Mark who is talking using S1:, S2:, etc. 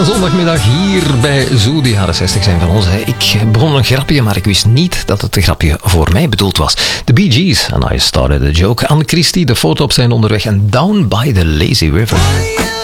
S1: zondagmiddag hier bij Zoo. De jaren 60 zijn van ons. Hè. Ik begon een grapje, maar ik wist niet dat het een grapje voor mij bedoeld was. The Bee Gees, and I started a joke. Anne Christie, de foto op zijn onderweg en Down by the Lazy River.